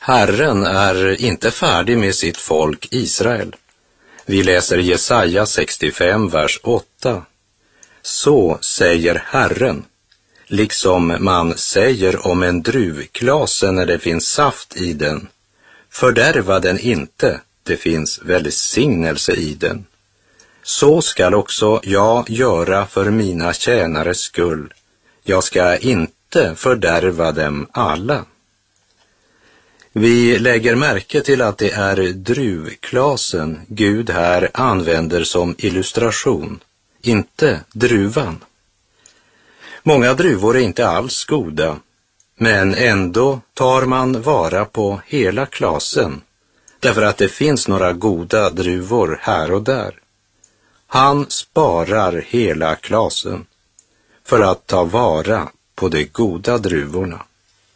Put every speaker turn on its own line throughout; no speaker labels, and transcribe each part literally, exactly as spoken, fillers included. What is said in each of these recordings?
Herren är inte färdig med sitt folk Israel. Vi läser Jesaja sextiofem, vers åtta. Så säger Herren, liksom man säger om en druvklase när det finns saft i den. Fördärva den inte, det finns välsignelse i den. Så skall också jag göra för mina tjänares skull. Jag ska inte fördärva dem alla. Vi lägger märke till att det är druvklasen Gud här använder som illustration, inte druvan. Många druvor är inte alls goda, men ändå tar man vara på hela klasen, därför att det finns några goda druvor här och där. Han sparar hela klasen för att ta vara på de goda druvorna.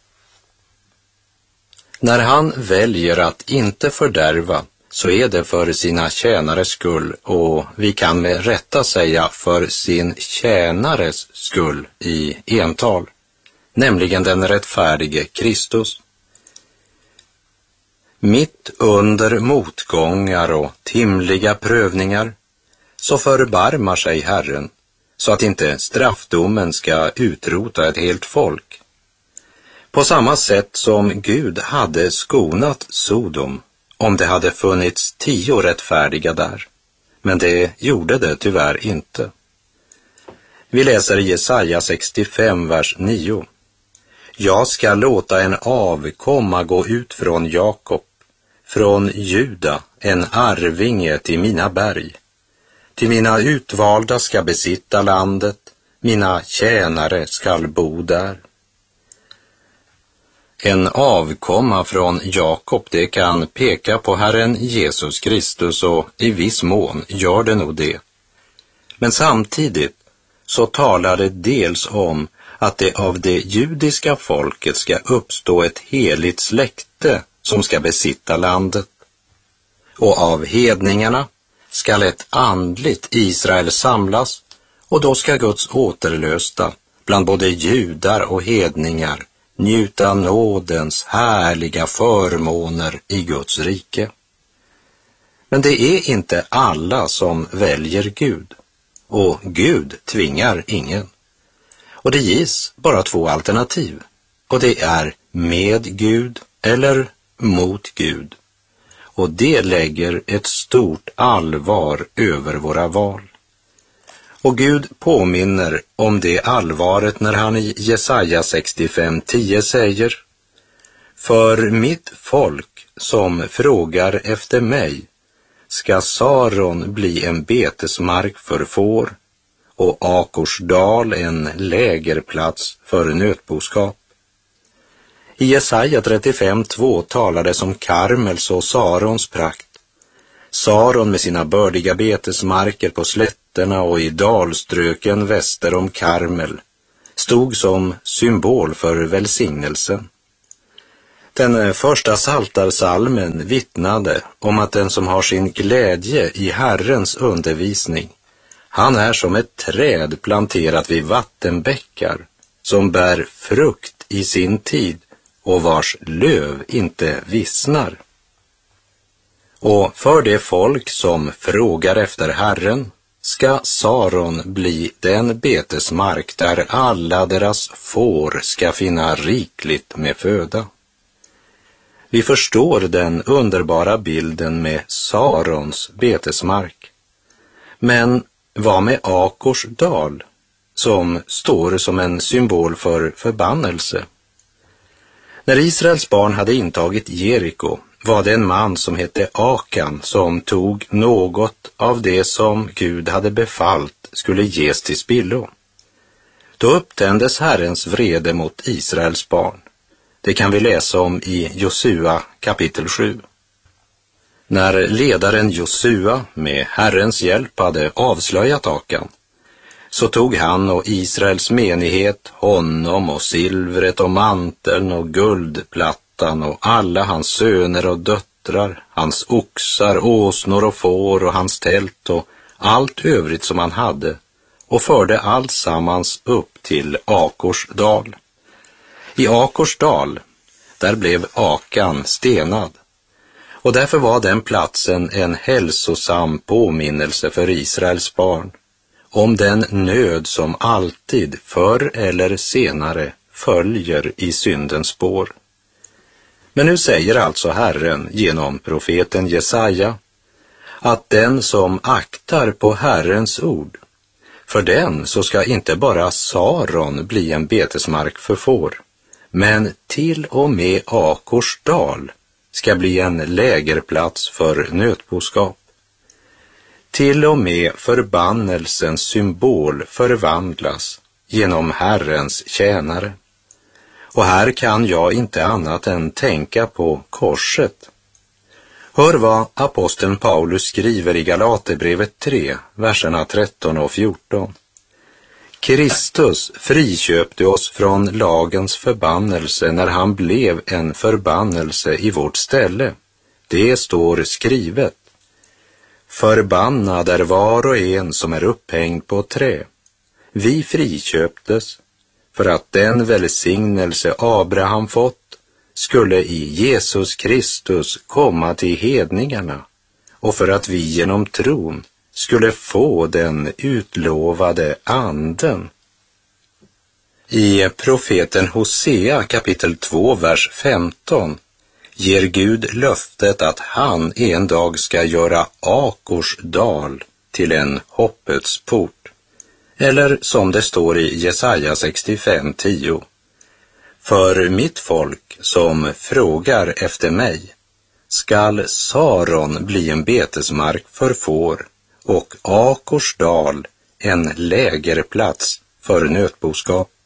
När han väljer att inte fördärva så är det för sina tjänares skull, och vi kan med rätta säga för sin tjänares skull i ental, nämligen den rättfärdige Kristus. Mitt under motgångar och timliga prövningar så förbarmar sig Herren, så att inte straffdomen ska utrota ett helt folk. På samma sätt som Gud hade skonat Sodom om det hade funnits tio rättfärdiga där, men det gjorde det tyvärr inte. Vi läser Jesaja sextiofem, vers nio. Jag ska låta en avkomma gå ut från Jakob, från Juda en arvinge till mina berg. Till mina utvalda ska besitta landet, mina tjänare skall bo där. En avkomma från Jakob, det kan peka på Herren Jesus Kristus, och i viss mån gör det nog det. Men samtidigt så talar det dels om att det av det judiska folket ska uppstå ett heligt släkte som ska besitta landet. Och av hedningarna skall ett andligt Israel samlas, och då ska Guds återlösta bland både judar och hedningar njuta nådens härliga förmåner i Guds rike. Men det är inte alla som väljer Gud, och Gud tvingar ingen. Och det ges bara två alternativ, och det är med Gud eller mot Gud. Och det lägger ett stort allvar över våra val. Och Gud påminner om det allvaret när han i Jesaja sextiofem tio säger: för mitt folk som frågar efter mig ska Saron bli en betesmark för får och Akorsdal en lägerplats för nötboskap. I Jesaja trettiofem två talar det som Karmels och Sarons prakt. Saron med sina bördiga betesmarker på slätterna och i dalströken väster om Karmel stod som symbol för välsignelsen. Den första psaltarpsalmen vittnade om att den som har sin glädje i Herrens undervisning, han är som ett träd planterat vid vattenbäckar, som bär frukt i sin tid och vars löv inte vissnar. Och för det folk som frågar efter Herren ska Saron bli den betesmark där alla deras får ska finna rikligt med föda. Vi förstår den underbara bilden med Sarons betesmark. Men vad med Akorsdal, som står som en symbol för förbannelse? När Israels barn hade intagit Jeriko var det en man som hette Akan som tog något av det som Gud hade befallt skulle ges till spillo. Då upptändes Herrens vrede mot Israels barn. Det kan vi läsa om i Josua kapitel sju. När ledaren Josua med Herrens hjälp hade avslöjat Akan, så tog han och Israels menighet honom och silvret och manteln och guldplattan och alla hans söner och döttrar, hans oxar, åsnor och får och hans tält och allt övrigt som han hade, och förde alltsammans upp till Akorsdal. I Akorsdal där blev Akan stenad. Och därför var den platsen en hälsosam påminnelse för Israels barn om den nöd som alltid förr eller senare följer i syndens spår. Men nu säger alltså Herren genom profeten Jesaja att den som aktar på Herrens ord, för den så ska inte bara Saron bli en betesmark för får, men till och med Akors dal ska bli en lägerplats för nötboskap. Till och med förbannelsens symbol förvandlas genom Herrens tjänare. Och här kan jag inte annat än tänka på korset. Hör vad aposteln Paulus skriver i Galaterbrevet tre, verserna tretton och fjorton. Kristus friköpte oss från lagens förbannelse när han blev en förbannelse i vårt ställe. Det står skrivet: förbannad är var och en som är upphängd på trä. Vi friköptes för att den välsignelse Abraham fått skulle i Jesus Kristus komma till hedningarna och för att vi genom tron skulle få den utlovade anden. I profeten Hosea kapitel två, vers femton ger Gud löftet att han en dag ska göra Akors dal till en hoppets port. Eller som det står i Jesaja sextiofem tio. För mitt folk som frågar efter mig skall Saron bli en betesmark för får och Akors dal en lägerplats för nötboskap.